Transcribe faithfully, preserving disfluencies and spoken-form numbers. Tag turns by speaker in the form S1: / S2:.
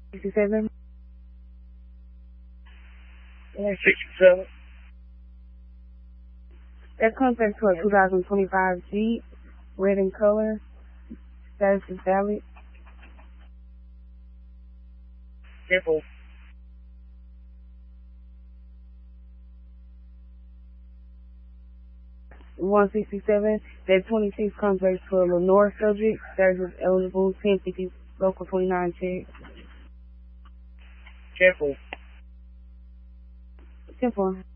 S1: sixty-seven.
S2: one sixty-seven.
S1: That comes back to a two thousand twenty-five Jeep, red in color. Status is valid.
S2: Careful.
S1: one sixty-seven. That twenty-six comes back to a Lenore subject. Status is eligible. ten fifty local twenty-nine check.
S2: Careful.
S1: ten four.